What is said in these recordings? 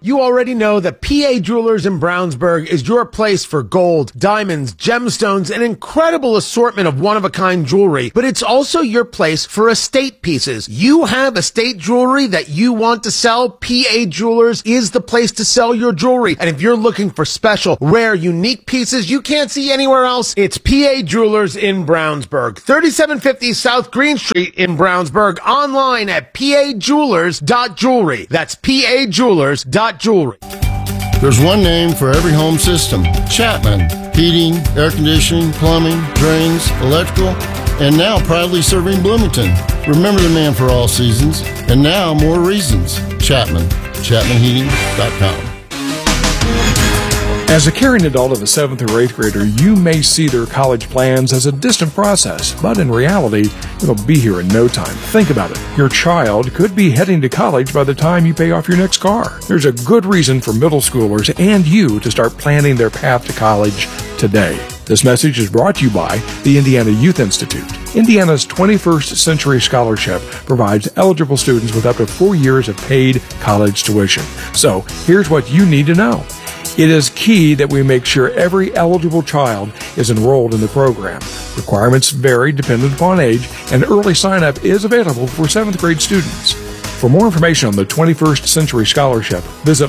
You already know that PA Jewelers in Brownsburg is your place for gold, diamonds, gemstones, an incredible assortment of one-of-a-kind jewelry, but it's also your place for estate pieces. You have estate jewelry that you want to sell? PA Jewelers is the place to sell your jewelry. And if you're looking for special, rare, unique pieces you can't see anywhere else, it's PA Jewelers in Brownsburg. 3750 South Green Street in Brownsburg. Online at pajewelers.jewelry. That's pajewelers.jewelry. There's one name for every home system. Chapman. Heating, air conditioning, plumbing, drains, electrical, and now proudly serving Bloomington. Remember the man for all seasons, and now more reasons. Chapman. ChapmanHeating.com. As a caring adult of a 7th or 8th grader, you may see their college plans as a distant process, but in reality, it'll be here in no time. Think about it. Your child could be heading to college by the time you pay off your next car. There's a good reason for middle schoolers and you to start planning their path to college today. This message is brought to you by the Indiana Youth Institute. Indiana's 21st Century Scholarship provides eligible students with up to 4 years of paid college tuition. So, here's what you need to know. It is key that we make sure every eligible child is enrolled in the program. Requirements vary dependent upon age, and early sign-up is available for 7th grade students. For more information on the 21st Century Scholarship, visit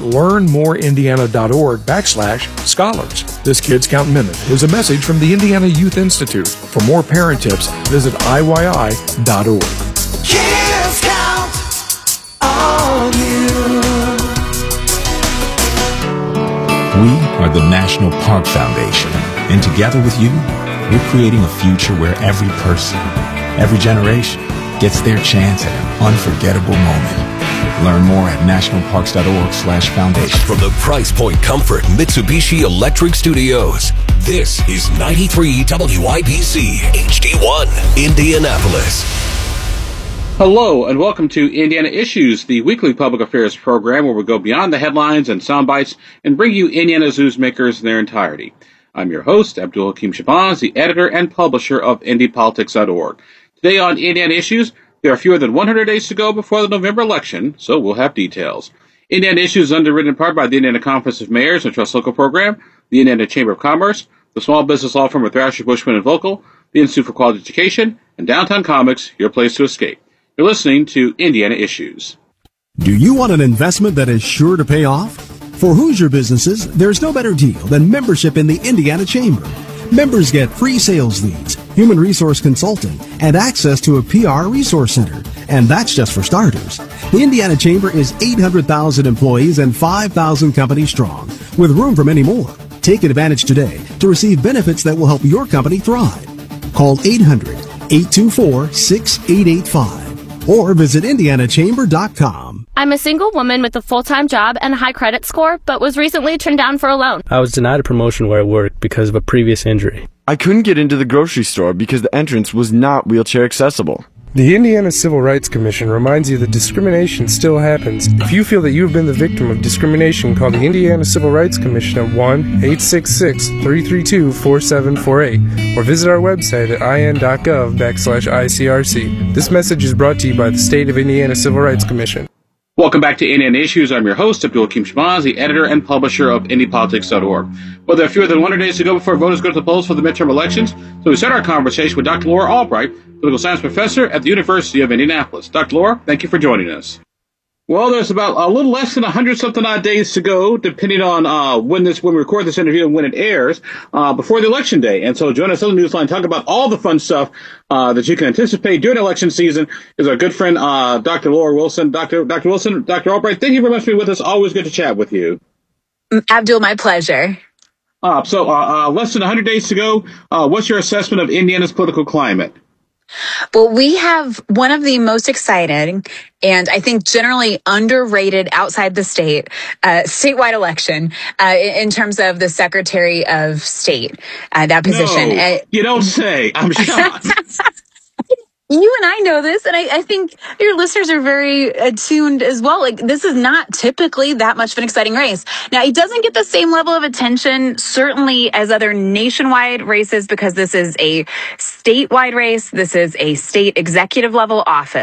learnmoreindiana.org/scholars. This Kids Count Minute is a message from the Indiana Youth Institute. For more parent tips, visit IYI.org. Kids count on you. We are the National Park Foundation, and together with you, we're creating a future where every person, every generation, gets their chance at an unforgettable moment. Learn more at nationalparks.org/foundation. From the Price Point Comfort Mitsubishi Electric Studios, this is 93 WIBC HD1, Indianapolis. Hello, and welcome to Indiana Issues, the weekly public affairs program where we go beyond the headlines and sound bites and bring you Indiana's newsmakers in their entirety. I'm your host, Abdul Hakim Shabazz, the editor and publisher of IndyPolitics.org. Today on Indiana Issues, there are fewer than 100 days to go before the November election, so we'll have details. Indiana Issues is underwritten in part by the Indiana Conference of Mayors and Trust Local Program, the Indiana Chamber of Commerce, the small business law firm of Thrasher, Bushman & Vocal, the Institute for Quality Education, and Downtown Comics, your place to escape. You're listening to Indiana Issues. Do you want an investment that is sure to pay off? For Hoosier businesses, there's no better deal than membership in the Indiana Chamber. Members get free sales leads, human resource consulting, and access to a PR resource center. And that's just for starters. The Indiana Chamber is 800,000 employees and 5,000 companies strong, with room for many more. Take advantage today to receive benefits that will help your company thrive. Call 800-824-6885 or visit indianachamber.com. I'm a single woman with a full-time job and a high credit score, but was recently turned down for a loan. I was denied a promotion where I work because of a previous injury. I couldn't get into the grocery store because the entrance was not wheelchair accessible. The Indiana Civil Rights Commission reminds you that discrimination still happens. If you feel that you have been the victim of discrimination, call the Indiana Civil Rights Commission at 1-866-332-4748 or visit our website at in.gov/ICRC. This message is brought to you by the State of Indiana Civil Rights Commission. Welcome back to Indiana Issues. I'm your host, Abdul Hakim Shabazz, the editor and publisher of IndyPolitics.org. Well, there are fewer than 100 days to go before voters go to the polls for the midterm elections, so we start our conversation with Dr. Laura Albright, political science professor at the University of Indianapolis. Dr. Laura, thank you for joining us. Well, there's about a little less than 100-something odd days to go, depending on when we record this interview and when it airs, before the election day. And so join us on the Newsline, talk about all the fun stuff that you can anticipate during election season is our good friend, Dr. Laura Wilson. Dr. Wilson, Dr. Albright, thank you very much for being with us. Always good to chat with you. Abdul, my pleasure. So less than 100 days to go. What's your assessment of Indiana's political climate? Well, we have one of the most exciting and I think generally underrated outside the state, statewide election in terms of the Secretary of State, that position. No, you don't say. I'm shocked. You and I know this, and I think your listeners are very attuned as well. Like, this is not typically that much of an exciting race. Now, it doesn't get the same level of attention, certainly, as other nationwide races, because this is a statewide race. This is a state executive level office.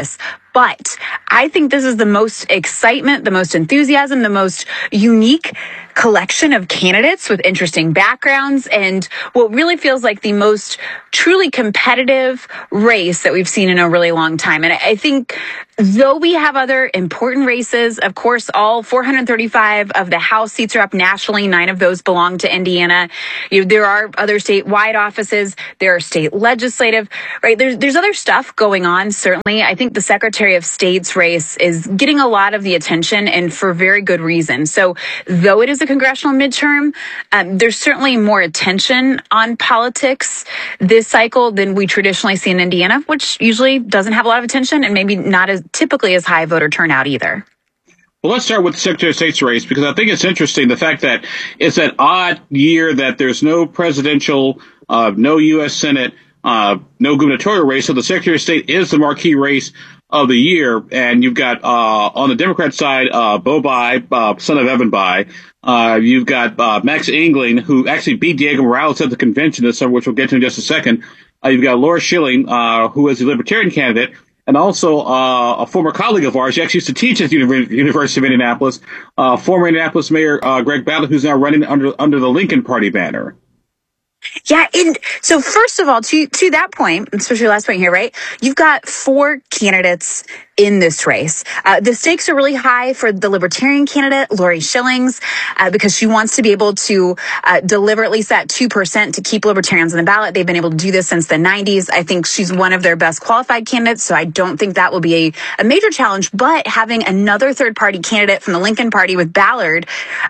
But I think this is the most excitement, the most enthusiasm, the most unique collection of candidates with interesting backgrounds, and what really feels like the most truly competitive race that we've seen in a really long time. And I think though we have other important races, of course, all 435 of the House seats are up nationally. 9 of those belong to Indiana. There are other statewide offices. There are state legislative, right? There's other stuff going on, certainly. I think the Secretary of State's race is getting a lot of the attention, and for very good reason. So though it is a congressional midterm, there's certainly more attention on politics this cycle than we traditionally see in Indiana, which usually doesn't have a lot of attention and maybe not as typically as high voter turnout either. Well, let's start with the Secretary of State's race, because I think it's interesting, the fact that it's that odd year that there's no presidential, no U.S. Senate, no gubernatorial race. So the Secretary of State is the marquee race of the year. And you've got, on the Democrat side, Bo Bai, son of Evan Bai. You've got Max Engling, who actually beat Diego Morales at the convention this summer, which we'll get to in just a second. You've got Laura Schilling, who is a Libertarian candidate, and also a former colleague of ours. She actually used to teach at the University of Indianapolis, former Indianapolis Mayor Greg Ballard, who's now running under the Lincoln Party banner. Yeah, so first of all, to that point, especially last point here, right? You've got 4 candidates in this race. The stakes are really high for the Libertarian candidate, Lori Schillings, because she wants to be able to deliver at least that 2% to keep Libertarians on the ballot. They've been able to do this since the 90s. I think she's one of their best qualified candidates, so I don't think that will be a major challenge. But having another third-party candidate from the Lincoln Party with Ballard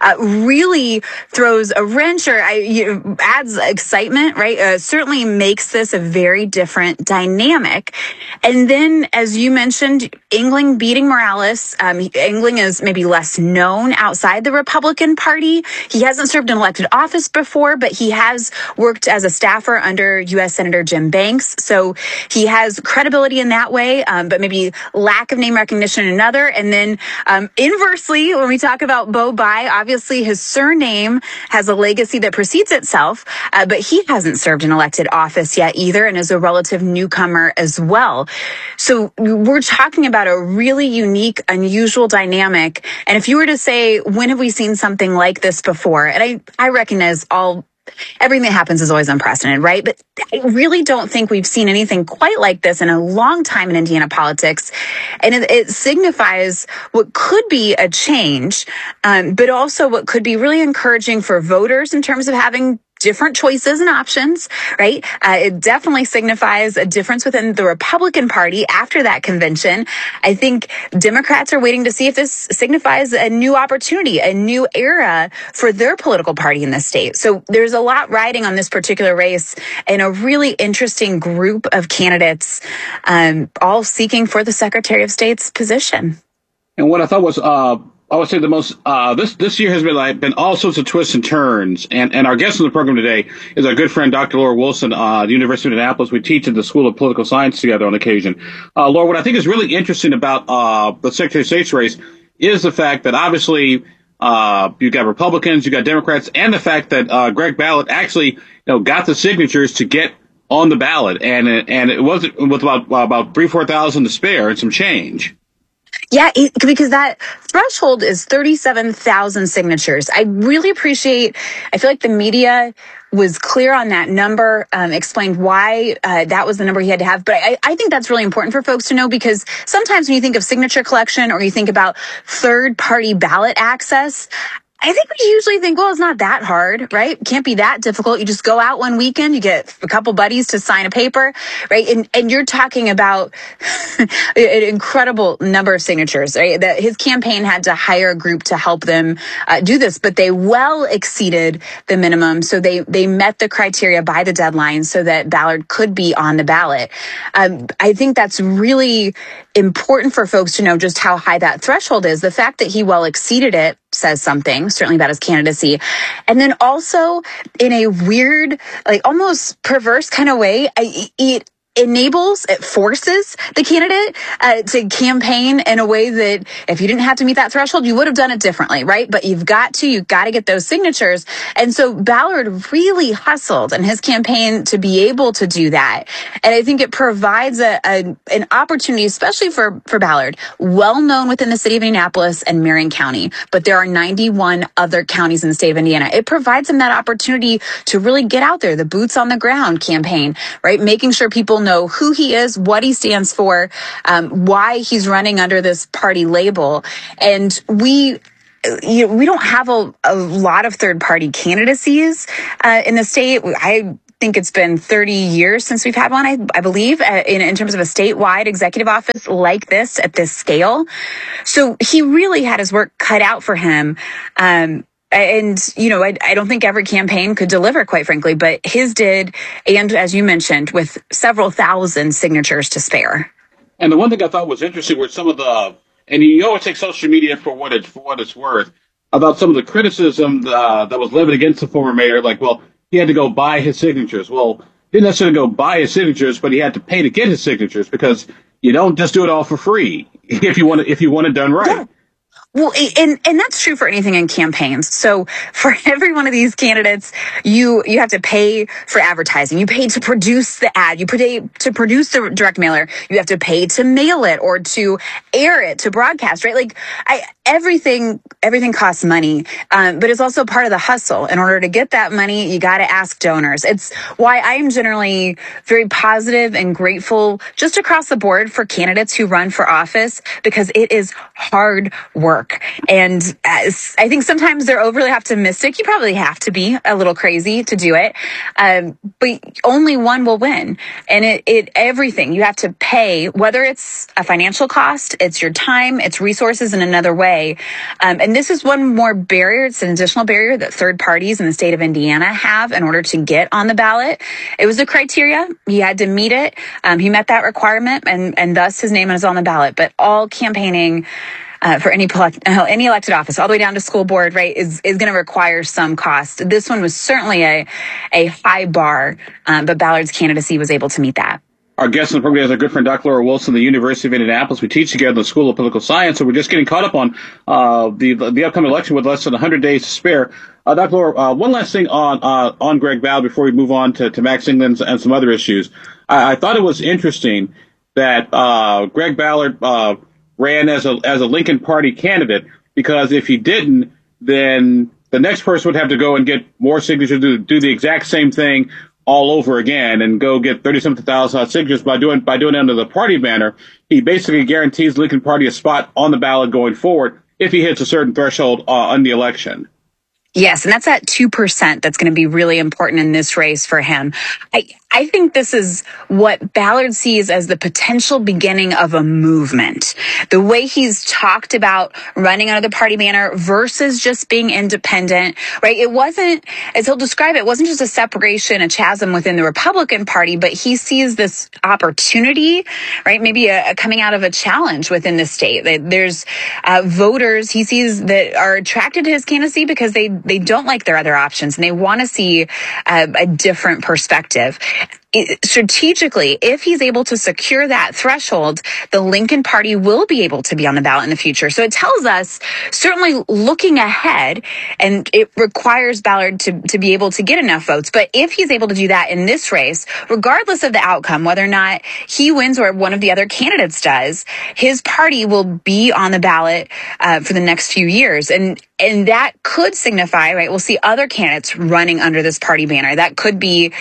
really throws a wrench or adds excitement, right? Certainly makes this a very different dynamic. And then, as you mentioned, Engling beating Morales. Engling is maybe less known outside the Republican Party. He hasn't served in elected office before, but he has worked as a staffer under U.S. Senator Jim Banks. So he has credibility in that way, but maybe lack of name recognition in another. And then inversely, when we talk about Bo Bai, obviously his surname has a legacy that precedes itself, but he hasn't served in elected office yet either, and is a relative newcomer as well. So we're talking about a really unique, unusual dynamic. And if you were to say, when have we seen something like this before? And I recognize everything that happens is always unprecedented, right? But I really don't think we've seen anything quite like this in a long time in Indiana politics. And it signifies what could be a change, but also what could be really encouraging for voters in terms of having different choices and options, right? It definitely signifies a difference within the Republican Party after that convention. I think Democrats are waiting to see if this signifies a new opportunity, a new era for their political party in the state. So there's a lot riding on this particular race, and a really interesting group of candidates, all seeking for the Secretary of State's position. And what I thought was, I would say the most, this year has been all sorts of twists and turns. And our guest on the program today is our good friend, Dr. Laura Wilson, the University of Indianapolis. We teach at the School of Political Science together on occasion. Laura, what I think is really interesting about, the Secretary of State's race is the fact that obviously, you've got Republicans, you've got Democrats, and the fact that, Greg Ballard actually, got the signatures to get on the ballot. And it wasn't with about 3,000-4,000 to spare and some change. Yeah, because that threshold is 37,000 signatures. I really appreciate, I feel like the media was clear on that number, explained why that was the number he had to have. But I think that's really important for folks to know, because sometimes when you think of signature collection or you think about third-party ballot access, I think we usually think, well, it's not that hard, right? It can't be that difficult. You just go out one weekend, you get a couple buddies to sign a paper, right? And you're talking about an incredible number of signatures, right? That his campaign had to hire a group to help them do this, but they well exceeded the minimum. So they met the criteria by the deadline so that Ballard could be on the ballot. I think that's really important for folks to know just how high that threshold is. The fact that he well exceeded it says something, certainly about his candidacy. And then also, in a weird, like almost perverse kind of way, it forces the candidate to campaign in a way that if you didn't have to meet that threshold, you would have done it differently, right? But you've got to get those signatures. And so Ballard really hustled in his campaign to be able to do that. And I think it provides an opportunity, especially for Ballard, well known within the city of Indianapolis and Marion County, but there are 91 other counties in the state of Indiana. It provides him that opportunity to really get out there, the boots on the ground campaign, right? Making sure people know who he is, what he stands for, why he's running under this party label. And we don't have a lot of third-party candidacies in the state. I think it's been 30 years since we've had one, I believe, in terms of a statewide executive office like this at this scale. So he really had his work cut out for him. And, I don't think every campaign could deliver, quite frankly, but his did. And as you mentioned, with several thousand signatures to spare. And the one thing I thought was interesting were some of and you always take social media for what it's worth, about some of the criticism that was levied against the former mayor. Like, well, he had to go buy his signatures. Well, he didn't necessarily go buy his signatures, but he had to pay to get his signatures, because you don't just do it all for free if you want it done right. Yeah. Well, and that's true for anything in campaigns. So for every one of these candidates, you have to pay for advertising. You pay to produce the ad. You pay to produce the direct mailer. You have to pay to mail it or to air it, to broadcast, right? Like everything costs money. But it's also part of the hustle. In order to get that money, you got to ask donors. It's why I am generally very positive and grateful just across the board for candidates who run for office, because it is hard work. And I think sometimes they're overly optimistic. You probably have to be a little crazy to do it. But only one will win. And everything you have to pay, whether it's a financial cost, it's your time, it's resources in another way. And this is one more barrier. It's an additional barrier that third parties in the state of Indiana have in order to get on the ballot. It was a criteria. He had to meet it. He met that requirement, and thus his name is on the ballot. But all campaigning for any elected office, all the way down to school board, right, is going to require some cost. This one was certainly a high bar, but Ballard's candidacy was able to meet that. Our guest in the program is our good friend Dr. Laura Wilson, the University of Indianapolis. We teach together in the School of Political Science, so we're just getting caught up on the upcoming election with less than 100 days to spare. Dr. Laura, one last thing on Greg Ballard before we move on to Max England and some other issues. I thought it was interesting that Greg Ballard ran as a Lincoln Party candidate, because if he didn't, then the next person would have to go and get more signatures to do the exact same thing all over again and go get 37,000 signatures by doing it under the party banner. He basically guarantees Lincoln Party a spot on the ballot going forward if he hits a certain threshold on the election. Yes, and that's at 2%. That's going to be really important in this race for him. I think this is what Ballard sees as the potential beginning of a movement. The way he's talked about running under the party banner versus just being independent, right? It wasn't, as he'll describe it, wasn't just a separation, a chasm within the Republican Party, but he sees this opportunity, right? Maybe a coming out of a challenge within the state. There's voters he sees that are attracted to his candidacy because they don't like their other options and they want to see a different perspective. Strategically, if he's able to secure that threshold, the Lincoln Party will be able to be on the ballot in the future. So it tells us, certainly looking ahead, and it requires Ballard to be able to get enough votes. But if he's able to do that in this race, regardless of the outcome, whether or not he wins or one of the other candidates does, his party will be on the ballot for the next few years. And that could signify, right, we'll see other candidates running under this party banner. That could be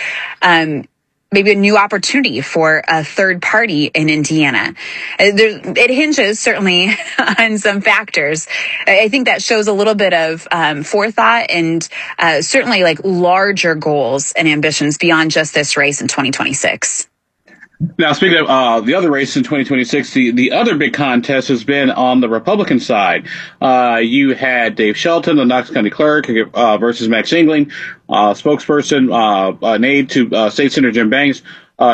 maybe a new opportunity for a third party in Indiana. It hinges certainly on some factors. I think that shows a little bit of forethought and certainly like larger goals and ambitions beyond just this race in 2026. Now, speaking of the other race in 2026, the other big contest has been on the Republican side. You had Dave Shelton, the Knox County clerk, versus Max England, spokesperson, an aide to State Senator Jim Banks.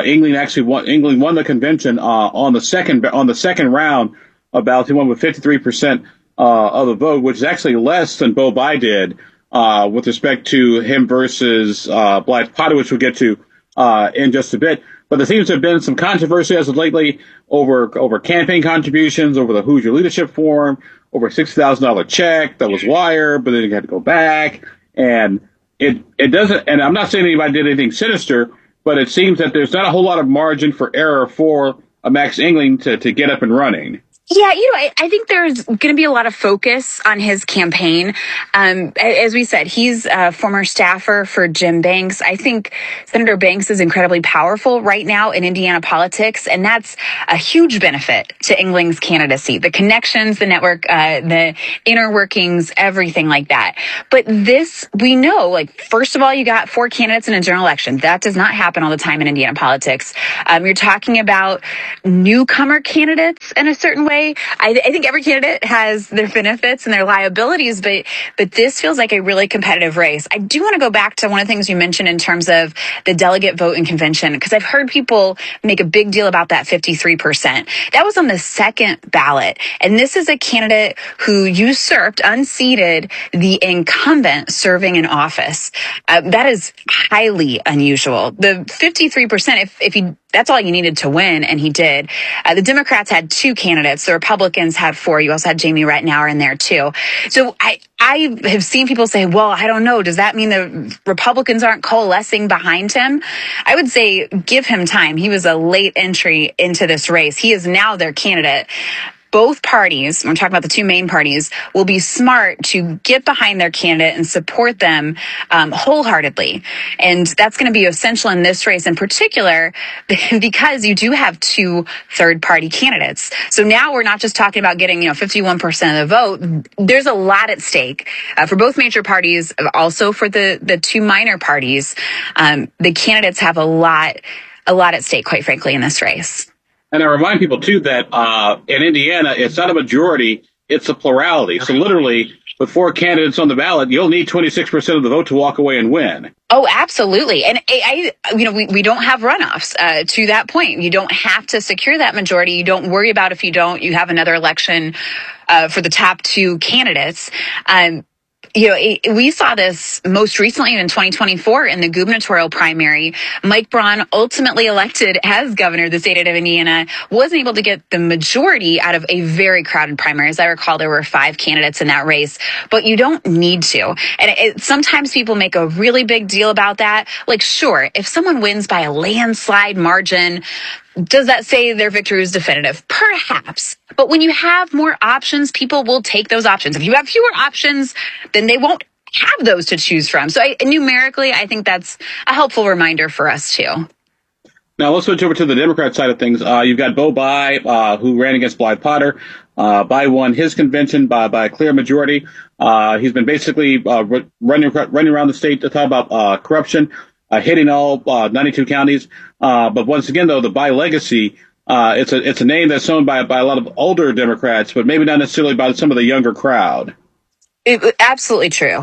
England won the convention on the second round of ballots. He won with 53% of the vote, which is actually less than Bo Bai did with respect to him versus Blythe Potter, which we'll get to in just a bit. But there seems to have been some controversy as of lately over campaign contributions, over the Hoosier Leadership Forum, over a $60,000 check that was wired, but then it had to go back. And it doesn't, and I'm not saying anybody did anything sinister, but it seems that there's not a whole lot of margin for error for Max Engling to get up and running. Yeah, I think there's going to be a lot of focus on his campaign. As we said, he's a former staffer for Jim Banks. I think Senator Banks is incredibly powerful right now in Indiana politics, and that's a huge benefit to Engling's candidacy. The connections, the network, the inner workings, everything like that. But this, we know, first of all, you got 4 candidates in a general election. That does not happen all the time in Indiana politics. You're talking about newcomer candidates in a certain way. I think every candidate has their benefits and their liabilities, but this feels like a really competitive race. I do want to go back to one of the things you mentioned in terms of the delegate vote in convention, because I've heard people make a big deal about that 53%. That was on the second ballot. And this is a candidate who usurped, unseated the incumbent serving in office. That is highly unusual. The 53%, if he that's all you needed to win, and he did. The Democrats had 2 candidates. The Republicans had 4. You also had Jamie Rettenauer in there, too. So I have seen people say, well, I don't know. Does that mean the Republicans aren't coalescing behind him? I would say give him time. He was a late entry into this race. He is now their candidate. Both parties, we're talking about the 2 main parties, will be smart to get behind their candidate and support them wholeheartedly. And that's going to be essential in this race in particular, because you do have 2 third-party candidates. So now we're not just talking about getting 51% of the vote. There's a lot at stake for both major parties, also for the 2 minor parties. The candidates have a lot at stake, quite frankly, in this race. And I remind people, too, that in Indiana, it's not a majority, it's a plurality. So literally, with 4 candidates on the ballot, you'll need 26% of the vote to walk away and win. Oh, absolutely. And we don't have runoffs to that point. You don't have to secure that majority. You don't worry about if you don't. You have another election for the top 2 candidates. We saw this most recently in 2024 in the gubernatorial primary. Mike Braun, ultimately elected as governor of the state of Indiana, wasn't able to get the majority out of a very crowded primary. As I recall, there were 5 candidates in that race, but you don't need to. And sometimes people make a really big deal about that. Sure, if someone wins by a landslide margin, does that say their victory is definitive? Perhaps. But when you have more options, people will take those options. If you have fewer options, then they won't have those to choose from. So numerically, I think that's a helpful reminder for us, too. Now, let's switch over to the Democrat side of things. You've got Bo Bai, who ran against Blythe Potter. Bai won his convention by a clear majority. He's been basically running around the state to talk about corruption, hitting all 92 counties. But once again, though, the Bai legacy, it's a name that's known by a lot of older Democrats, but maybe not necessarily by some of the younger crowd. Absolutely true.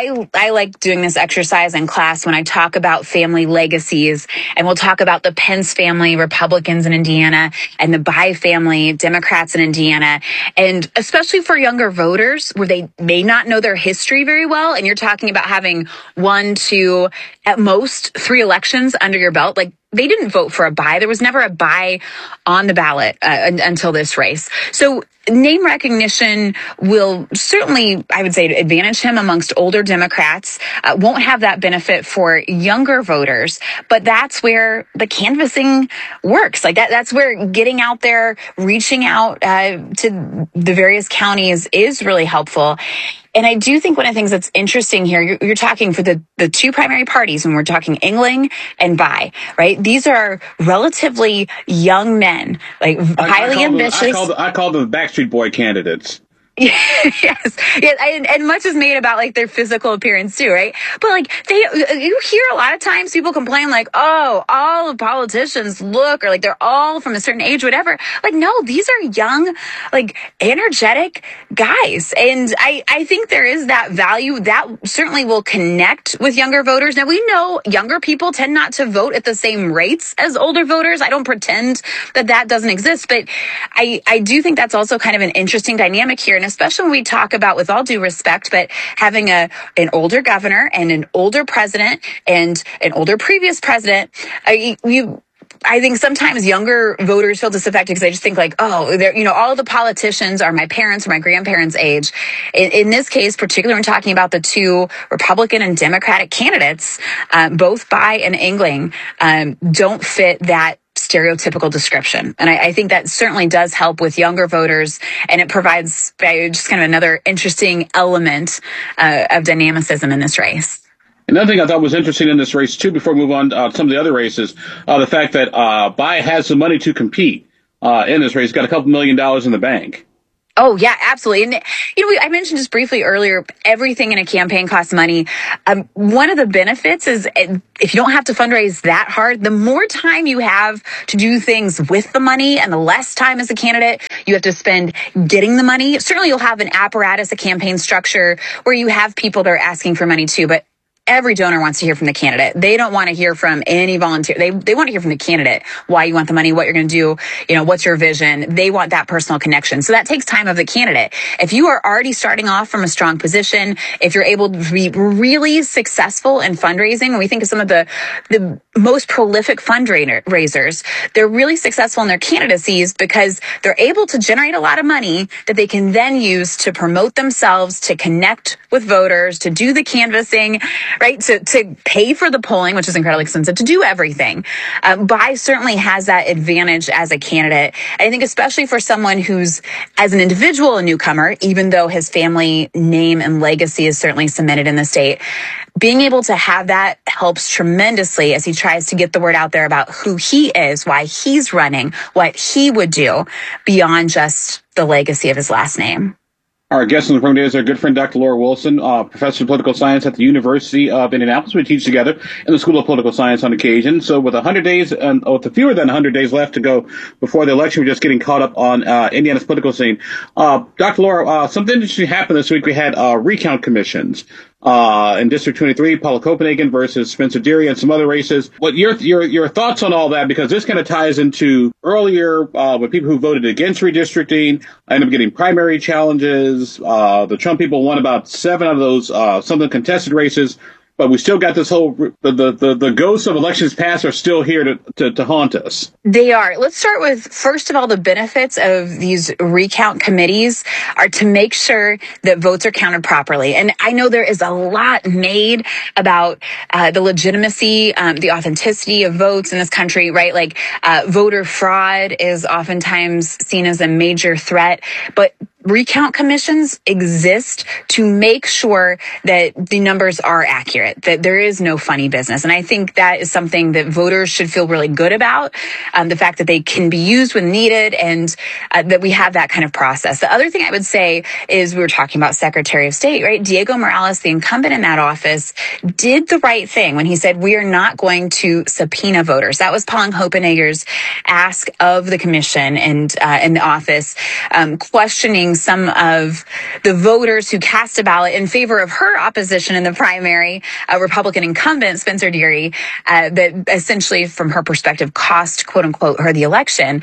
I like doing this exercise in class when I talk about family legacies, and we'll talk about the Pence family, Republicans in Indiana, and the Bai family, Democrats in Indiana. And especially for younger voters where they may not know their history very well, and you're talking about having 1, 2, at most 3 elections under your belt, they didn't vote for a Bai. There was never a Bai on the ballot until this race. So name recognition will certainly, I would say, advantage him amongst older Democrats. Won't have that benefit for younger voters, but that's where the canvassing works. That's where getting out there, reaching out to the various counties is really helpful. And I do think one of the things that's interesting here, you're talking for the 2 primary parties, when we're talking Engling and Bai, right? These are relatively young men, highly ambitious. I call them Backstreet Boy candidates. Yes. And much is made about their physical appearance too, right? But you hear a lot of times people complain oh, all of politicians look, or they're all from a certain age, whatever. No, these are young, energetic guys. And I think there is that value that certainly will connect with younger voters. Now, we know younger people tend not to vote at the same rates as older voters. I don't pretend that doesn't exist, but I do think that's also kind of an interesting dynamic here. And especially when we talk about, with all due respect, but having an older governor and an older president and an older previous president, I think sometimes younger voters feel disaffected because they just think like, oh, all the politicians are my parents or my grandparents' age. In this case, particularly when talking about the two Republican and Democratic candidates, both Bai and Engling, don't fit that stereotypical description. And I think that certainly does help with younger voters, and it provides just kind of another interesting element of dynamicism in this race. Another thing I thought was interesting in this race, too, before we move on to some of the other races, the fact that Bai has the money to compete in this race. He's got a couple $1 million in the bank. Oh, yeah, absolutely. And, I mentioned just briefly earlier, everything in a campaign costs money. One of the benefits is if you don't have to fundraise that hard, the more time you have to do things with the money and the less time as a candidate you have to spend getting the money. Certainly you'll have an apparatus, a campaign structure where you have people that are asking for money too, but every donor wants to hear from the candidate. They don't want to hear from any volunteer. They want to hear from the candidate, why you want the money, what you're going to do, what's your vision. They want that personal connection. So that takes time of the candidate. If you are already starting off from a strong position, if you're able to be really successful in fundraising, when we think of some of the most prolific fundraisers, they're really successful in their candidacies because they're able to generate a lot of money that they can then use to promote themselves, to connect with voters, to do the canvassing, right? To pay for the polling, which is incredibly expensive, to do everything. Bai certainly has that advantage as a candidate. I think especially for someone who's, as an individual, a newcomer, even though his family name and legacy is certainly cemented in the state, being able to have that helps tremendously as he tries to get the word out there about who he is, why he's running, what he would do beyond just the legacy of his last name. Our guest in the program today is our good friend, Dr. Laura Wilson, professor of political science at the University of Indianapolis. We teach together in the School of Political Science on occasion. So with 100 days, with fewer than 100 days left to go before the election, we're just getting caught up on Indiana's political scene. Dr. Laura, something interesting happened this week. We had recount commissions. In District 23, Paula Copenhagen versus Spencer Deary and some other races. What your thoughts on all that? Because this kind of ties into earlier with people who voted against redistricting ended up getting primary challenges. The Trump people won about 7 of those some of the contested races. But we still got this whole, the ghosts of elections past are still here to haunt us. They are. Let's start with, first of all, the benefits of these recount committees are to make sure that votes are counted properly. And I know there is a lot made about the legitimacy, the authenticity of votes in this country, right? Like voter fraud is oftentimes seen as a major threat, but recount commissions exist to make sure that the numbers are accurate, that there is no funny business. And I think that is something that voters should feel really good about, the fact that they can be used when needed and that we have that kind of process. The other thing I would say is we were talking about Secretary of State, right? Diego Morales, the incumbent in that office, did the right thing when he said, we are not going to subpoena voters. That was Paula Copenhagen's ask of the commission and in the office, questioning some of the voters who cast a ballot in favor of her opposition in the primary, Republican incumbent Spencer Deary, that essentially, from her perspective, cost, quote unquote, her the election.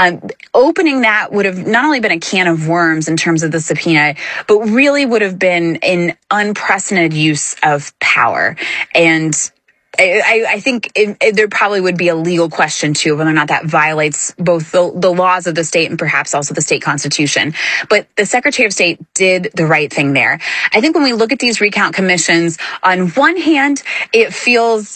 Opening that would have not only been a can of worms in terms of the subpoena, but really would have been an unprecedented use of power. And I think there probably would be a legal question, too, whether or not that violates both the laws of the state and perhaps also the state constitution. But the Secretary of State did the right thing there. I think when we look at these recount commissions, on one hand, it feels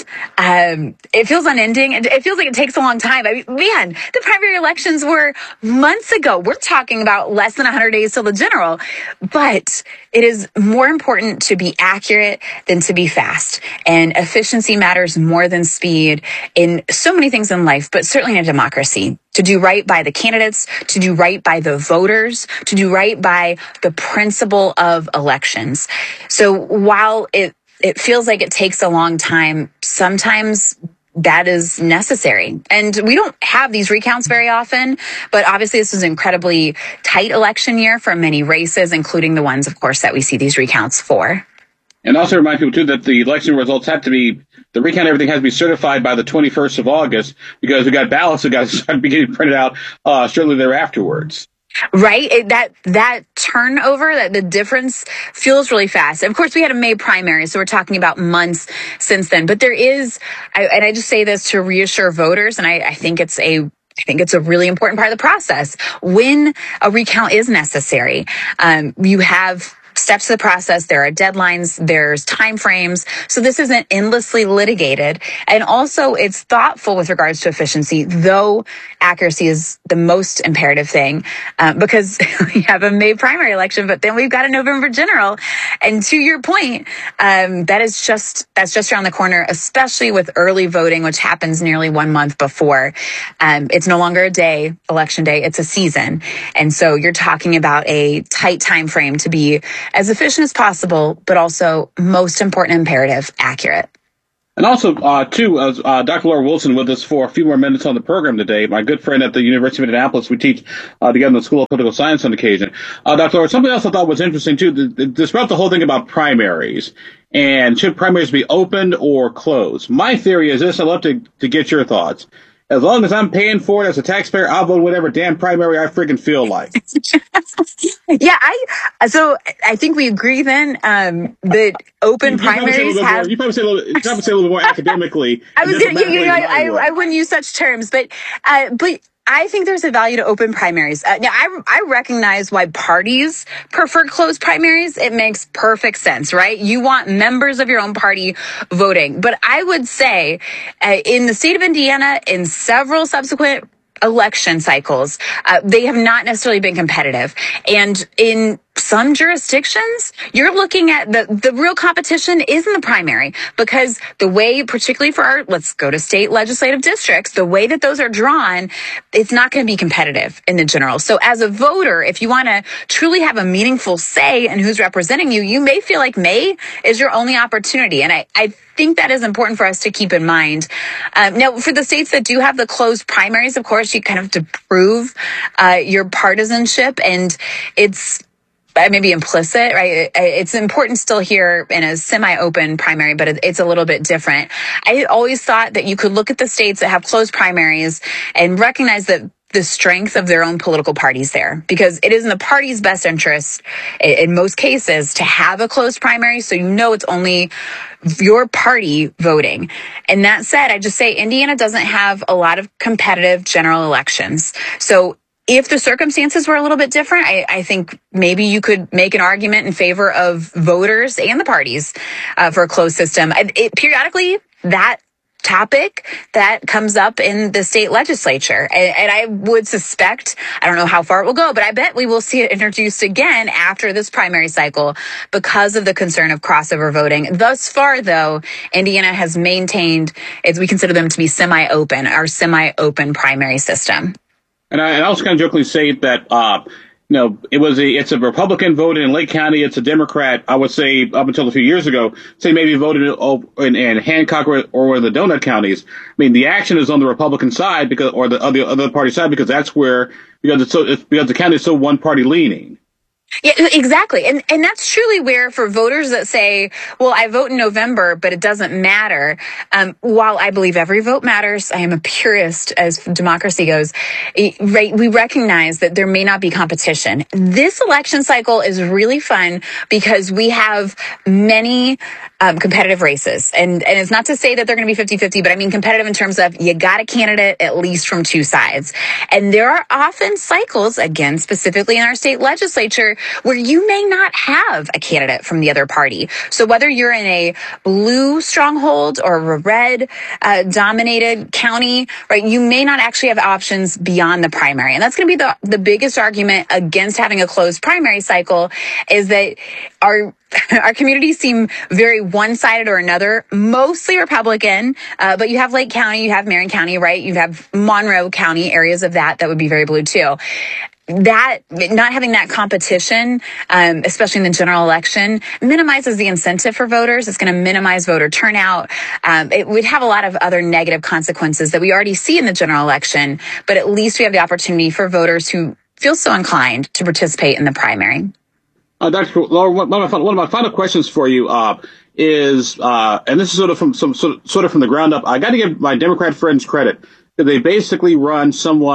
unending. It feels like it takes a long time. I mean, man, the primary elections were months ago. We're talking about less than 100 days till the general. But it is more important to be accurate than to be fast. And efficiency matters more than speed in so many things in life, but certainly in a democracy. To do right by the candidates, to do right by the voters, to do right by the principle of elections. So while it feels like it takes a long time, sometimes that is necessary. And we don't have these recounts very often, but obviously this was an incredibly tight election year for many races, including the ones, of course, that we see these recounts for. And also remind people, too, that the election results have to be, the recount, everything has to be certified by the 21st of August, because we got ballots that got to be getting printed out shortly thereafterwards. Right? That turnover, that the difference feels really fast. Of course, we had a May primary, so we're talking about months since then. But there is, and I just say this to reassure voters, and I think it's a really important part of the process. When a recount is necessary, you have steps to the process. There are deadlines. There's timeframes. So this isn't endlessly litigated. And also it's thoughtful with regards to efficiency, though accuracy is the most imperative thing, because we have a May primary election, but then we've got a November general. And to your point, that's just around the corner, especially with early voting, which happens nearly 1 month before. It's no longer a day, election day, it's a season. And so you're talking about a tight time frame to be as efficient as possible, but also, most important imperative, accurate. And also, Dr. Laura Wilson with us for a few more minutes on the program today. My good friend at the University of Indianapolis. We teach together in the School of Political Science on occasion. Dr. Laura, something else I thought was interesting, too, this about the whole thing about primaries. And should primaries be opened or closed? My theory is this. I'd love to get your thoughts. As long as I'm paying for it as a taxpayer, I'll vote whatever damn primary I freaking feel like. Yeah, I think we agree then that open primaries have. You probably say a little bit more academically. I wouldn't use such terms, but I think there's a value to open primaries. Now, I recognize why parties prefer closed primaries. It makes perfect sense, right? You want members of your own party voting. But I would say in the state of Indiana, in several subsequent election cycles, they have not necessarily been competitive. And in some jurisdictions, you're looking at the real competition is in the primary, because the way, particularly for let's go to state legislative districts, the way that those are drawn, it's not going to be competitive in the general. So as a voter, if you want to truly have a meaningful say in who's representing you, you may feel like May is your only opportunity. And I think that is important for us to keep in mind. Now, for the states that do have the closed primaries, of course, you kind of have to prove your partisanship, and it's maybe implicit, right? It's important still here in a semi-open primary, but it's a little bit different. I always thought that you could look at the states that have closed primaries and recognize that the strength of their own political parties there, because it is in the party's best interest in most cases to have a closed primary, so you know it's only your party voting. And that said, I just say Indiana doesn't have a lot of competitive general elections. So if the circumstances were a little bit different, I think maybe you could make an argument in favor of voters and the parties for a closed system. Periodically, that topic that comes up in the state legislature. And I would suspect, I don't know how far it will go, but I bet we will see it introduced again after this primary cycle because of the concern of crossover voting. Thus far, though, Indiana has maintained, as we consider them to be semi-open, our semi-open primary system. And I also kind of jokingly say that, it's a Republican voted in Lake County. It's a Democrat, I would say, up until a few years ago, say maybe voted in Hancock or the donut counties. I mean, the action is on the Republican side or the other party side, because because the county is so one party leaning. Yeah, exactly. And that's truly where, for voters that say, well, I vote in November, but it doesn't matter. While I believe every vote matters, I am a purist as democracy goes. Right? We recognize that there may not be competition. This election cycle is really fun because we have many competitive races. And it's not to say that they're going to be 50-50, but I mean competitive in terms of you got a candidate at least from two sides. And there are often cycles, again, specifically in our state legislature, where you may not have a candidate from the other party. So whether you're in a blue stronghold or a red dominated county, right, you may not actually have options beyond the primary. And that's going to be the biggest argument against having a closed primary cycle, is that our communities seem very one-sided or another, mostly Republican, but you have Lake County, you have Marion County, right? You have Monroe County, areas of that would be very blue too. That, not having that competition, especially in the general election, minimizes the incentive for voters. It's going to minimize voter turnout. It would have a lot of other negative consequences that we already see in the general election, but at least we have the opportunity for voters who feel so inclined to participate in the primary. Dr. Laura, one of my final questions for you is, and this is sort of from the ground up. I got to give my Democrat friends credit that they basically run someone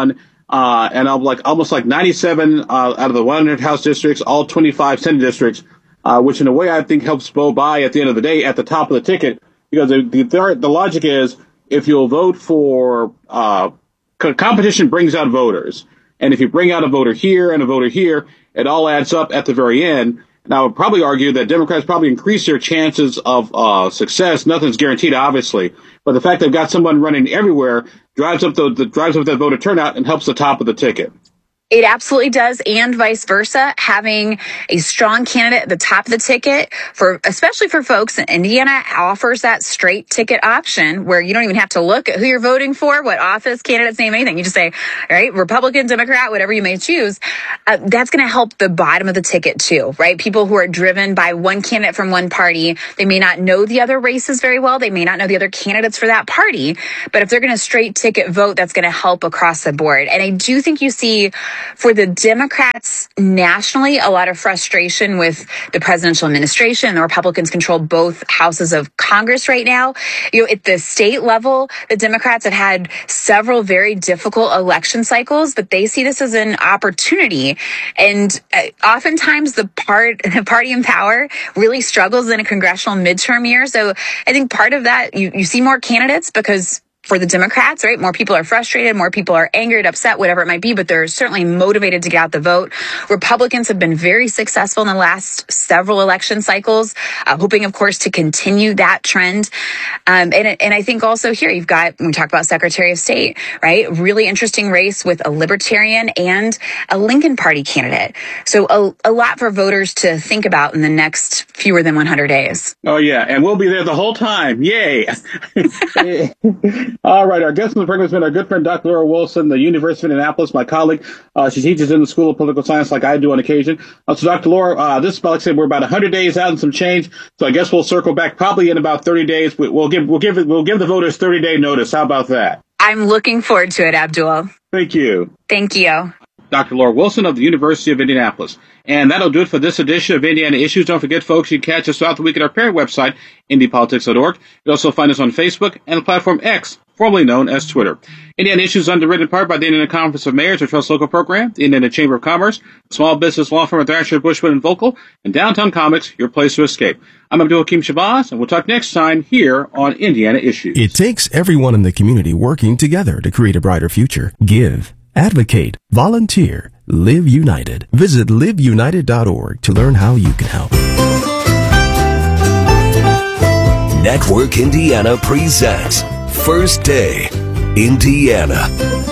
and almost like 97 out of the 100 House districts, all 25 Senate districts, which in a way I think helps Bo buy at the end of the day at the top of the ticket, because the logic is if you'll vote for competition brings out voters, and if you bring out a voter here and a voter here, it all adds up at the very end. And I would probably argue that Democrats probably increase their chances of success. Nothing's guaranteed, obviously, but the fact they've got someone running everywhere drives up that voter turnout and helps the top of the ticket. It absolutely does, and vice versa. Having a strong candidate at the top of the ticket, especially for folks in Indiana, offers that straight ticket option where you don't even have to look at who you're voting for, what office, candidate's name, anything. You just say, all right, Republican, Democrat, whatever you may choose. That's going to help the bottom of the ticket too, right? People who are driven by one candidate from one party, they may not know the other races very well. They may not know the other candidates for that party, but if they're going to straight ticket vote, that's going to help across the board. And I do think you see, for the Democrats nationally, a lot of frustration with the presidential administration. The Republicans control both houses of Congress right now. At the state level, the Democrats have had several very difficult election cycles, but they see this as an opportunity. And oftentimes the party in power really struggles in a congressional midterm year. So I think part of that, you see more candidates because for the Democrats, right? More people are frustrated, more people are angered, upset, whatever it might be, but they're certainly motivated to get out the vote. Republicans have been very successful in the last several election cycles, hoping, of course, to continue that trend. And I think also here you've got, when we talk about Secretary of State, right? Really interesting race with a Libertarian and a Lincoln Party candidate. So a lot for voters to think about in the next fewer than 100 days. Oh, yeah. And we'll be there the whole time. Yay. All right, our guest in the program has been our good friend, Dr. Laura Wilson, the University of Indianapolis, my colleague. She teaches in the School of Political Science like I do on occasion. So, Dr. Laura, this is, like I said, we're about 100 days out and some change. So I guess we'll circle back probably in about 30 days. We'll give the voters 30-day notice. How about that? I'm looking forward to it, Abdul. Thank you. Thank you. Dr. Laura Wilson of the University of Indianapolis. And that'll do it for this edition of Indiana Issues. Don't forget, folks, you can catch us throughout the week at our parent website, IndyPolitics.org. You'll also find us on Facebook and the platform X, formerly known as Twitter. Indiana Issues is underwritten in part by the Indiana Conference of Mayors, our Trust Local program, the Indiana Chamber of Commerce, Small Business Law Firm of Thrasher, Bushman, and Vocal, and Downtown Comics, your place to escape. I'm Abdul Hakim Shabazz, and we'll talk next time here on Indiana Issues. It takes everyone in the community working together to create a brighter future. Give, advocate, volunteer, live united. Visit liveunited.org to learn how you can help. Network Indiana presents First Day Indiana.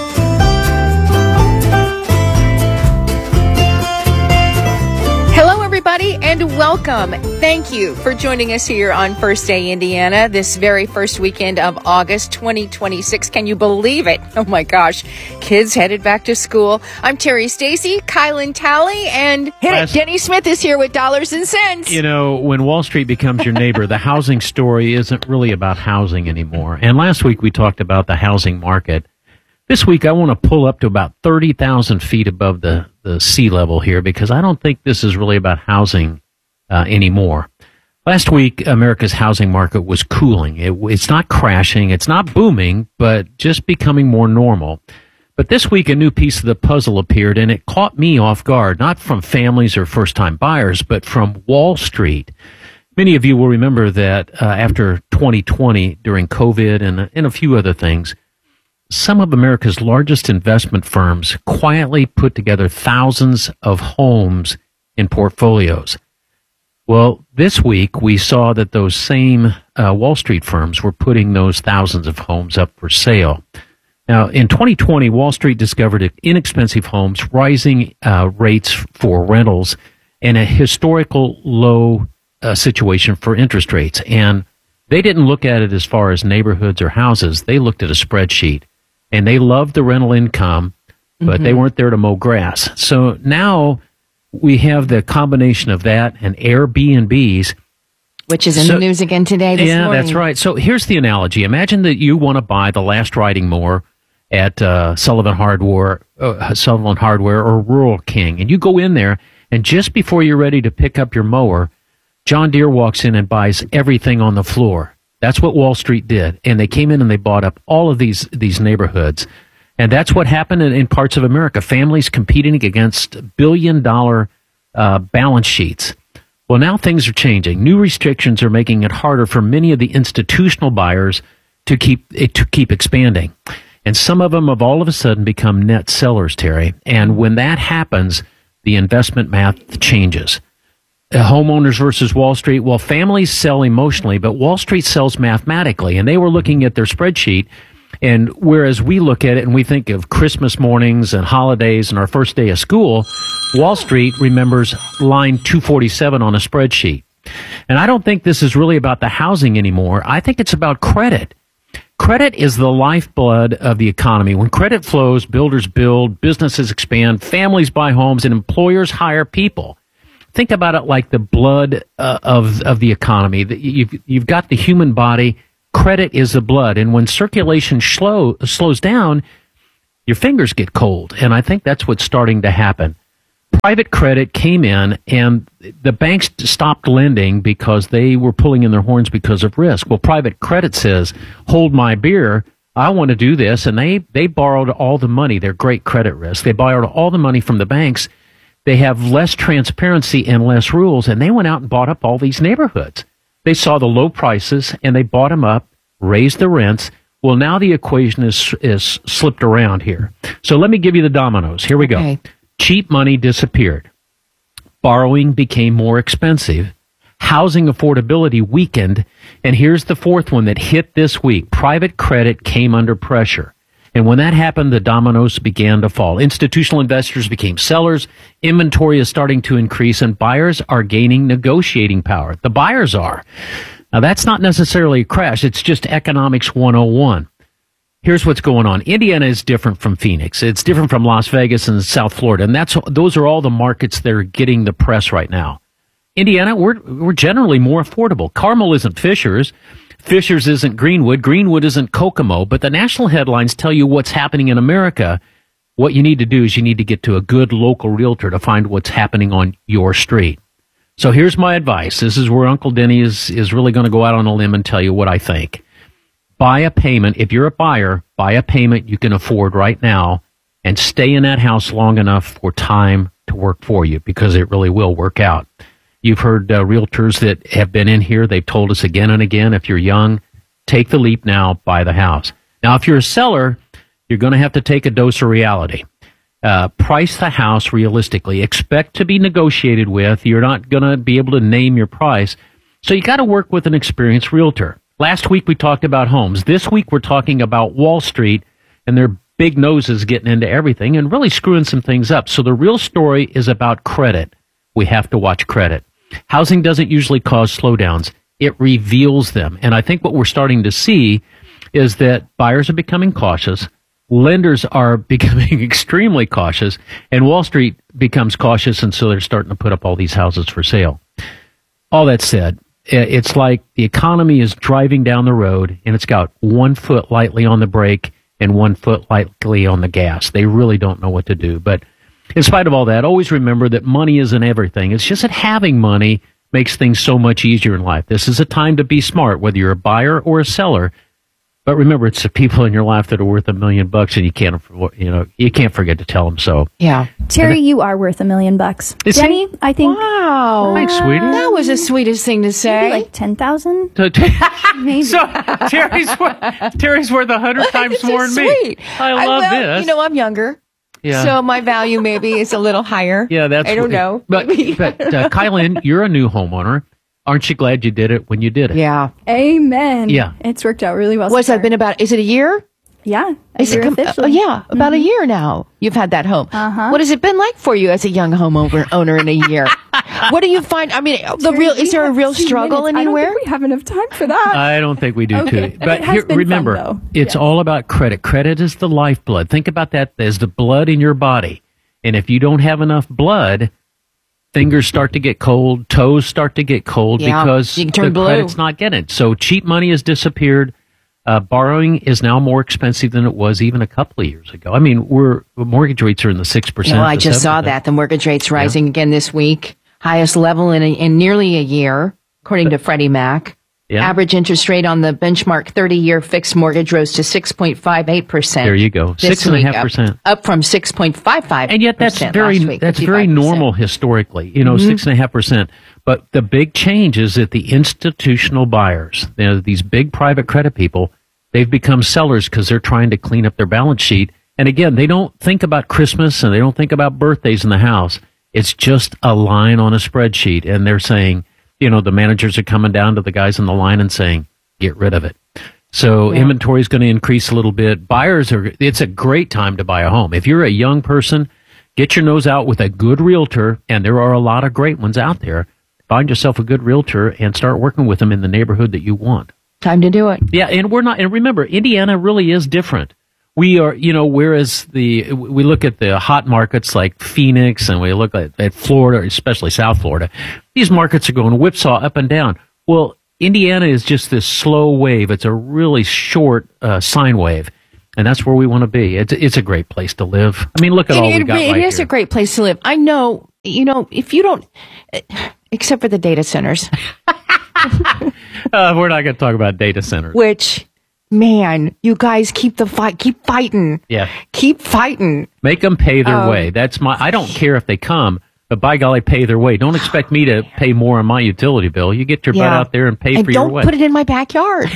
Hello, everybody, and welcome. Thank you for joining us here on First Day Indiana, this very first weekend of August 2026. Can you believe it? Oh, my gosh. Kids headed back to school. I'm Terry Stacy, Kylan Talley, and Denny Smith is here with Dollars and Cents. You know, when Wall Street becomes your neighbor, the housing story isn't really about housing anymore. And last week we talked about the housing market. This week, I want to pull up to about 30,000 feet above the sea level here because I don't think this is really about housing anymore. Last week, America's housing market was cooling. It's not crashing. It's not booming, but just becoming more normal. But this week, a new piece of the puzzle appeared, and it caught me off guard, not from families or first-time buyers, but from Wall Street. Many of you will remember that after 2020, during COVID and a few other things, some of America's largest investment firms quietly put together thousands of homes in portfolios. Well, this week we saw that those same Wall Street firms were putting those thousands of homes up for sale. Now, in 2020, Wall Street discovered inexpensive homes, rising rates for rentals, and a historical low situation for interest rates. And they didn't look at it as far as neighborhoods or houses. They looked at a spreadsheet. And they loved the rental income, but they weren't there to mow grass. So now we have the combination of that and Airbnbs. Which is in the news again today, this morning. Yeah, that's right. So here's the analogy. Imagine that you want to buy the last riding mower at Sullivan Hardware or Rural King. And you go in there, and just before you're ready to pick up your mower, John Deere walks in and buys everything on the floor. That's what Wall Street did. And they came in and they bought up all of these neighborhoods. And that's what happened in parts of America. Families competing against billion-dollar balance sheets. Well, now things are changing. New restrictions are making it harder for many of the institutional buyers to keep expanding. And some of them have all of a sudden become net sellers, Terry. And when that happens, the investment math changes. Homeowners versus Wall Street. Well, families sell emotionally, but Wall Street sells mathematically. And they were looking at their spreadsheet. And whereas we look at it and we think of Christmas mornings and holidays and our first day of school, Wall Street remembers line 247 on a spreadsheet. And I don't think this is really about the housing anymore. I think it's about credit. Credit is the lifeblood of the economy. When credit flows, builders build, businesses expand, families buy homes, and employers hire people. Think about it like the blood of the economy. You've got the human body. Credit is the blood. And when circulation slows down, your fingers get cold. And I think that's what's starting to happen. Private credit came in, and the banks stopped lending because they were pulling in their horns because of risk. Well, private credit says, hold my beer. I want to do this. And they borrowed all the money. They're great credit risk. They borrowed all the money from the banks. They have less transparency and less rules, and they went out and bought up all these neighborhoods. They saw the low prices, and they bought them up, raised the rents. Well, now the equation is slipped around here. So let me give you the dominoes. Here we go. Okay. Cheap money disappeared. Borrowing became more expensive. Housing affordability weakened. And here's the fourth one that hit this week. Private credit came under pressure. And when that happened, the dominoes began to fall. Institutional investors became sellers. Inventory is starting to increase, and buyers are gaining negotiating power. The buyers are. Now, that's not necessarily a crash. It's just economics 101. Here's what's going on. Indiana is different from Phoenix. It's different from Las Vegas and South Florida. And those are all the markets that are getting the press right now. Indiana, we're generally more affordable. Carmel isn't Fishers. Fishers isn't Greenwood. Greenwood isn't Kokomo. But the national headlines tell you what's happening in America. What you need to do is you need to get to a good local realtor to find what's happening on your street. So here's my advice. This is where Uncle Denny is really going to go out on a limb and tell you what I think. Buy a payment. If you're a buyer, buy a payment you can afford right now and stay in that house long enough for time to work for you, because it really will work out. You've heard realtors that have been in here. They've told us again and again, if you're young, take the leap now, buy the house. Now, if you're a seller, you're going to have to take a dose of reality. Price the house realistically. Expect to be negotiated with. You're not going to be able to name your price. So you got to work with an experienced realtor. Last week we talked about homes. This week we're talking about Wall Street and their big noses getting into everything and really screwing some things up. So the real story is about credit. We have to watch credit. Housing doesn't usually cause slowdowns. It reveals them. And I think what we're starting to see is that buyers are becoming cautious. Lenders are becoming extremely cautious. And Wall Street becomes cautious. And so they're starting to put up all these houses for sale. All that said, it's like the economy is driving down the road and it's got 1 foot lightly on the brake and 1 foot lightly on the gas. They really don't know what to do. But in spite of all that, always remember that money isn't everything. It's just that having money makes things so much easier in life. This is a time to be smart, whether you're a buyer or a seller. But remember, it's the people in your life that are worth $1 million, and you can't forget to tell them so. Yeah, Terry, you are worth $1 million. Jenny, I think. Wow, thanks, sweetie. That was the sweetest thing to say. Maybe like 10,000. Maybe. So Terry's worth 100 times more than me. I love this. You know, I'm younger. Yeah. So my value maybe is a little higher. Yeah, I don't know. But Kylan, you're a new homeowner. Aren't you glad you did it when you did it? Yeah. Amen. Yeah. It's worked out really well. What's that been about? Is it a year? Yeah. Is it officially. About a year now. You've had that home. Uh-huh. What has it been like for you as a young owner in a year? What do you find? I mean, is there a real struggle anywhere? I don't think we have enough time for that. I don't think we do Okay. too. But It has been remember, fun, though. it's all about credit. Credit is the lifeblood. Think about that as the blood in your body. And if you don't have enough blood, fingers start to get cold, toes start to get cold because you can turn the blue. credit's not getting it. So cheap money has disappeared. Borrowing is now more expensive than it was even a couple of years ago. I mean, mortgage rates are in the 6%. Well, I just saw that. The mortgage rate's rising again this week. Highest level in nearly a year, according to Freddie Mac. Average interest rate on the benchmark 30-year fixed mortgage rose to 6.58%. There you go, 6.5%, up from 6.55%. And yet that's very normal historically. 6.5%. But the big change is that the institutional buyers, these big private credit people, they've become sellers because they're trying to clean up their balance sheet. And again, they don't think about Christmas and they don't think about birthdays in the house. It's just a line on a spreadsheet, and they're saying, the managers are coming down to the guys on the line and saying, get rid of it. So inventory is going to increase a little bit. It's a great time to buy a home. If you're a young person, get your nose out with a good realtor, and there are a lot of great ones out there. Find yourself a good realtor and start working with them in the neighborhood that you want. Time to do it. Yeah, and remember, Indiana really is different. We are, whereas we look at the hot markets like Phoenix and we look at Florida, especially South Florida, these markets are going whipsaw up and down. Well, Indiana is just this slow wave. It's a really short sine wave. And that's where we want to be. It's a great place to live. I mean, look at all we got right here. It is a great place to live. I know, if you don't, except for the data centers. We're not going to talk about data centers. Which... Man, you guys keep fighting. Yeah. Keep fighting. Make them pay their way. I don't care if they come, but by golly, pay their way. Don't expect me to pay more on my utility bill. You get your butt out there and pay for your way. Don't put it in my backyard.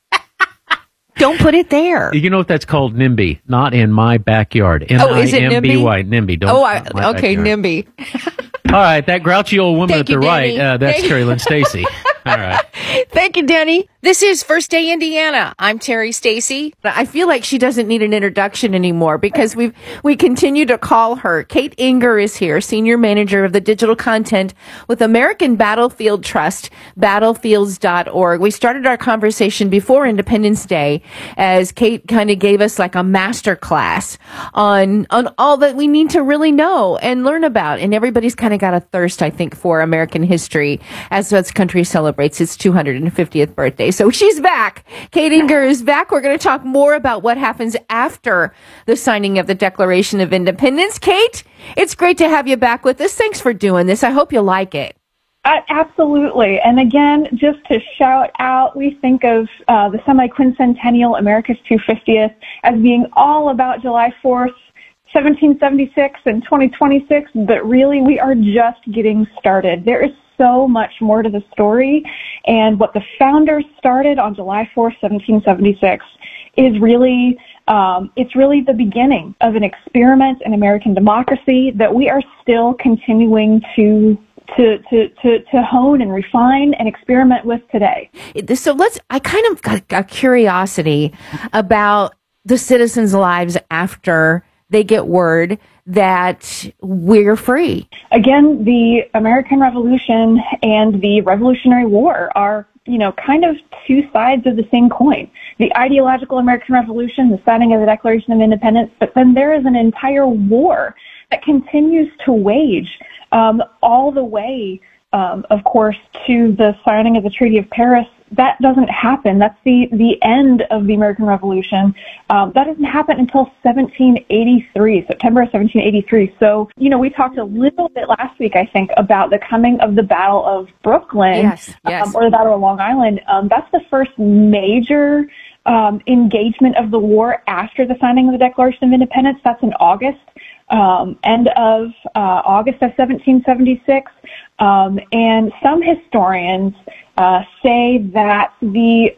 Don't put it there. You know what that's called? NIMBY. Not in my backyard. Is it NIMBY? NIMBY. Okay, NIMBY. All right, that grouchy old woman Thank at the you, right, that's Terry Lynn Stacy. All right. Thank you, Denny. This is First Day Indiana. I'm Terry Stacy. I feel like she doesn't need an introduction anymore because we continue to call her. Kate Inger is here, Senior Manager of the Digital Content with American Battlefield Trust, battlefields.org. We started our conversation before Independence Day as Kate kind of gave us like a master class on all that we need to really know and learn about. And everybody's kind of got a thirst, I think, for American history as this country celebrates its 250th birthday. So she's back. Kate Inger is back. We're going to talk more about what happens after the signing of the Declaration of Independence. Kate, it's great to have you back with us. Thanks for doing this. I hope you like it. Absolutely. And again, just to shout out, we think of the semi-quincentennial America's 250th as being all about July 4th, 1776 and 2026, but really we are just getting started. There is so much more to the story, and what the founders started on July 4th, 1776 is really, it's really the beginning of an experiment in American democracy that we are still continuing to hone and refine and experiment with today. So I kind of got a curiosity about the citizens' lives after they get word that we're free. Again, the American Revolution and the Revolutionary War are, kind of two sides of the same coin. The ideological American Revolution, the signing of the Declaration of Independence, but then there is an entire war that continues to wage all the way, of course, to the signing of the Treaty of Paris. That doesn't happen. That's the end of the American Revolution. That doesn't happen until 1783, September of 1783. So, we talked a little bit last week, I think, about the coming of the Battle of Brooklyn, yes. Or the Battle of Long Island. That's the first major engagement of the war after the signing of the Declaration of Independence. That's in August. End of August of 1776, and some historians say that the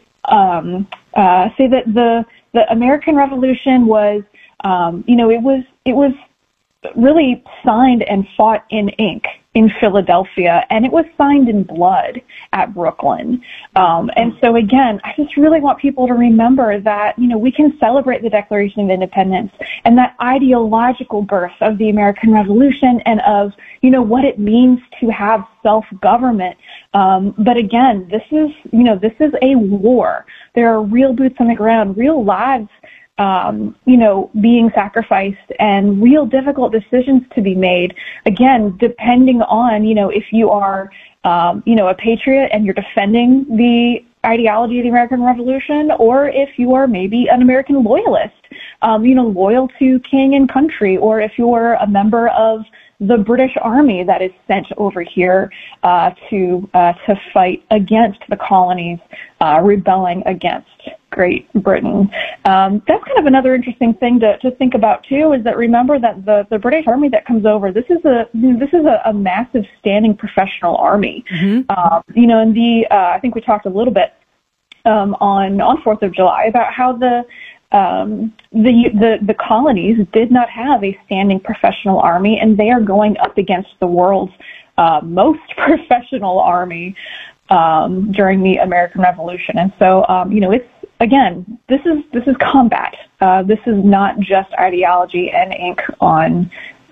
American Revolution was, it was really signed and fought in ink in Philadelphia, and it was signed in blood at Brooklyn. And so again, I just really want people to remember that, we can celebrate the Declaration of Independence and that ideological birth of the American Revolution and of, what it means to have self-government. But again, this is a war. There are real boots on the ground, real lives being sacrificed and real difficult decisions to be made. Again, depending on, if you are, a patriot and you're defending the ideology of the American Revolution, or if you are maybe an American loyalist, loyal to king and country, or if you're a member of the British Army that is sent over here to fight against the colonies rebelling against Great Britain. That's kind of another interesting thing to think about too. Is that remember that the British Army that comes over, this is a massive standing professional army. Mm-hmm. And I think we talked a little bit on 4th of July about how the colonies did not have a standing professional army, and they are going up against the world's most professional army during the American Revolution. And so, it's, again, this is combat. This is not just ideology and ink on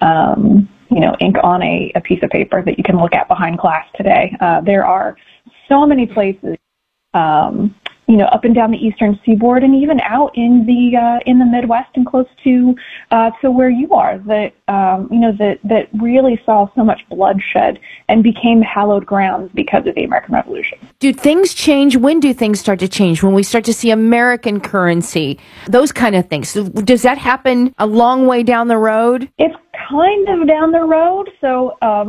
a piece of paper that you can look at behind glass today. There are so many places, up and down the eastern seaboard, and even out in the Midwest and close to where you are, that really saw so much bloodshed and became hallowed grounds because of the American Revolution. Do things change? When do things start to change? When we start to see American currency, those kind of things. So does that happen a long way down the road? It's kind of down the road. So